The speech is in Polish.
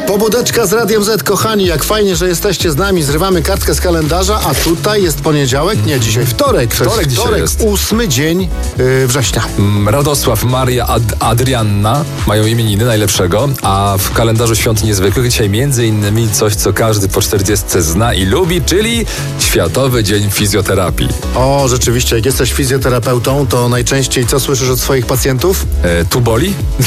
Pobudeczka z Radiem Z, kochani, jak fajnie, że jesteście z nami. Zrywamy kartkę z kalendarza, a tutaj jest poniedziałek, nie, dzisiaj wtorek. Wtorek jest. 8 dzień września. Radosław, Maria, Adrianna mają imieniny najlepszego, a w kalendarzu świąt niezwykłych dzisiaj między innymi coś, co każdy po 40 zna i lubi, czyli Światowy Dzień Fizjoterapii. O, rzeczywiście, jak jesteś fizjoterapeutą, to najczęściej co słyszysz od swoich pacjentów? Tu boli?